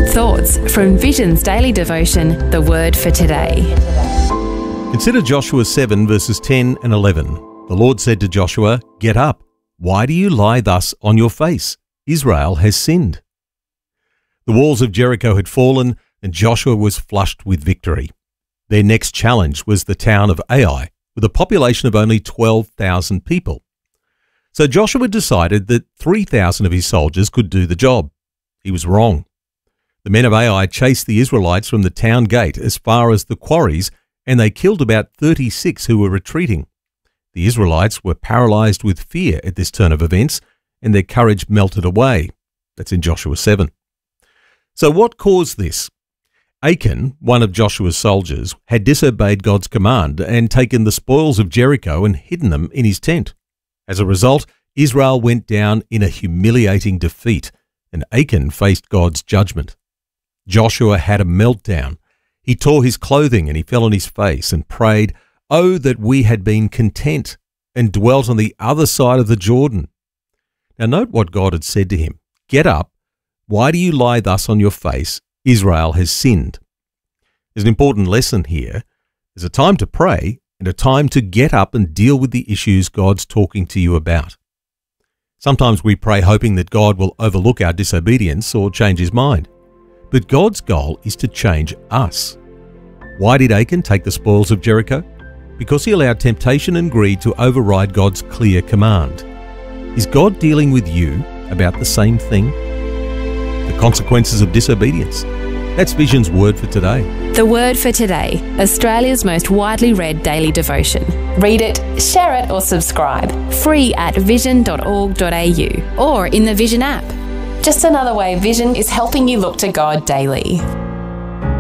Thoughts from Vision's daily devotion, The Word for Today. Consider Joshua 7 verses 10 and 11. The Lord said to Joshua, "Get up. Why do you lie thus on your face? Israel has sinned." The walls of Jericho had fallen and Joshua was flushed with victory. Their next challenge was the town of Ai, with a population of only 12,000 people. So Joshua decided that 3,000 of his soldiers could do the job. He was wrong. The men of Ai chased the Israelites from the town gate as far as the quarries, and they killed about 36 who were retreating. The Israelites were paralyzed with fear at this turn of events, and their courage melted away. That's in Joshua 7. So what caused this? Achan, one of Joshua's soldiers, had disobeyed God's command and taken the spoils of Jericho and hidden them in his tent. As a result, Israel went down in a humiliating defeat, and Achan faced God's judgment. Joshua had a meltdown. He tore his clothing and he fell on his face and prayed, "Oh, that we had been content and dwelt on the other side of the Jordan." Now note what God had said to him. "Get up. Why do you lie thus on your face? Israel has sinned." There's an important lesson here. There's a time to pray and a time to get up and deal with the issues God's talking to you about. Sometimes we pray hoping that God will overlook our disobedience or change his mind. But God's goal is to change us. Why did Achan take the spoils of Jericho? Because he allowed temptation and greed to override God's clear command. Is God dealing with you about the same thing? The consequences of disobedience. That's Vision's Word for Today. The Word for Today, Australia's most widely read daily devotion. Read it, share it or subscribe. Free at vision.org.au or in the Vision app. Just another way Vision is helping you look to God daily.